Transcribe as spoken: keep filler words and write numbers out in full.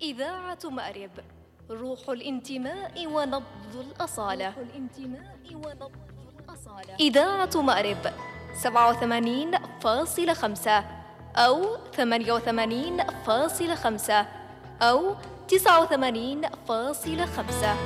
إذاعة مأرب، روح الانتماء ونبض الأصالة. روح الانتماء ونبض الأصالة. إذاعة مأرب سبعة وثمانين فاصلة خمسة أو ثمانية وثمانين فاصلة خمسة أو تسعة وثمانين فاصلة خمسة.